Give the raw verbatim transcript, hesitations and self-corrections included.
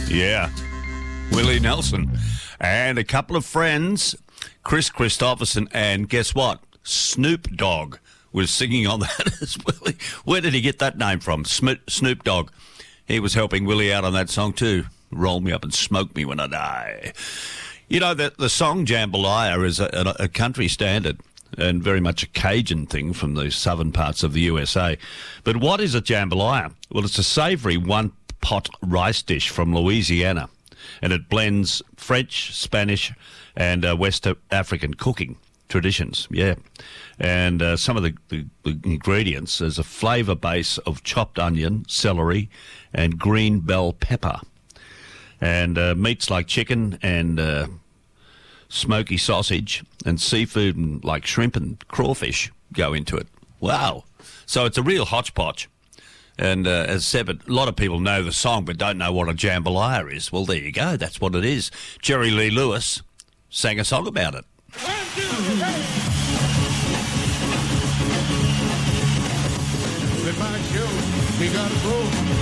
Yeah, Willie Nelson. And a couple of friends, Chris Christopherson, and guess what? Snoop Dogg was singing on that as well. Where did he get that name from? Snoop Dogg. He was helping Willie out on that song too. Roll me up and smoke me when I die. You know, the, the song Jambalaya is a, a, a country standard and very much a Cajun thing from the southern parts of the U S A. But what is a jambalaya? Well, it's a savoury one-pot rice dish from Louisiana, and it blends French, Spanish, and uh, West African cooking traditions, yeah. And uh, some of the, the, the ingredients is a flavour base of chopped onion, celery, and green bell pepper. And uh, meats like chicken and uh, smoky sausage and seafood and like shrimp and crawfish go into it. Wow. So it's a real hodgepodge. And uh, as said, a lot of people know the song but don't know what a jambalaya is. Well, there you go. That's what it is. Jerry Lee Lewis sang a song about it. One, two, three. With my show, we gotta go.